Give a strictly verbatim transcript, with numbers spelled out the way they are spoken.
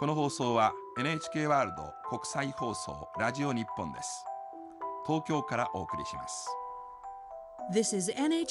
この放送は エヌエイチケー ワールド国際放送ラジオ日本です。東京からお送りします。 This is エヌエイチケー